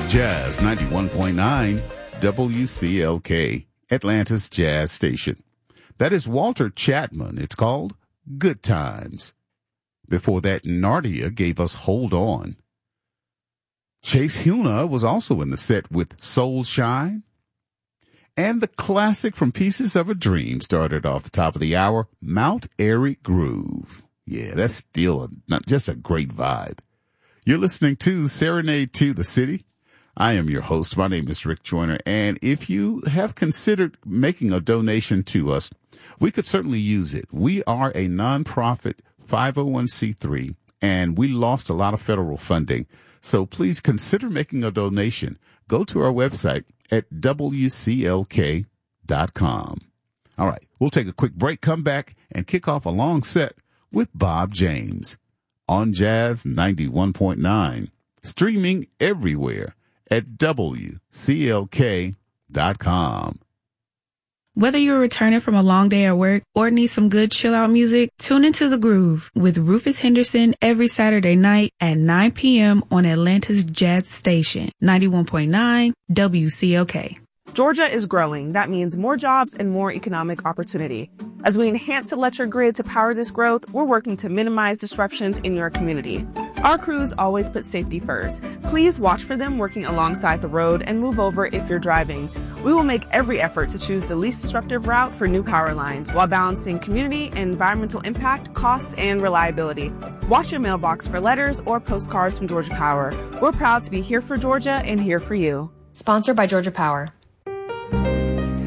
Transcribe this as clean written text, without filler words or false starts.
Jazz 91.9 WCLK, Atlanta's Jazz Station. That is Walter Chapman. It's called Good Times. Before that, Nardia gave us Hold On. Chase Huna was also in the set with Soul Shine. And the classic from Pieces of a Dream started off the top of the hour, Mount Airy Groove. Yeah, that's still not just a great vibe. You're listening to Serenade to the City. I am your host. My name is Rick Joyner. And if you have considered making a donation to us, we could certainly use it. We are a nonprofit 501c3, and we lost a lot of federal funding. So please consider making a donation. Go to our website at WCLK.com. All right, we'll take a quick break, come back, and kick off a long set with Bob James on Jazz 91.9, streaming everywhere at WCLK.com. Whether you're returning from a long day at work or need some good chill-out music, tune into The Groove with Rufus Henderson every Saturday night at 9 p.m. on Atlanta's Jazz Station, 91.9 WCLK. Georgia is growing. That means more jobs and more economic opportunity. As we enhance electric grid to power this growth, we're working to minimize disruptions in your community. Our crews always put safety first. Please watch for them working alongside the road and move over if you're driving. We will make every effort to choose the least disruptive route for new power lines while balancing community and environmental impact, costs, and reliability. Watch your mailbox for letters or postcards from Georgia Power. We're proud to be here for Georgia and here for you. Sponsored by Georgia Power.